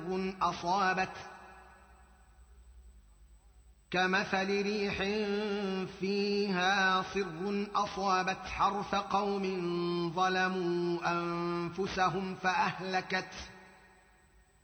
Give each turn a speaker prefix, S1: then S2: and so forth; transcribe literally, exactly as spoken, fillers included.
S1: سر أصابت كمثل ريح فيها صر أصابت حرث قوم ظلموا أنفسهم فأهلكت